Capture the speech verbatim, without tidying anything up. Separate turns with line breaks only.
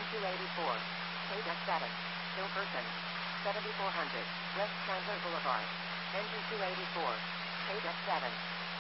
Engine two eighty-four. Paydeck seven. Hill person. seventy-four hundred. West Chandler Boulevard. Engine two eighty-four. Paydeck seven.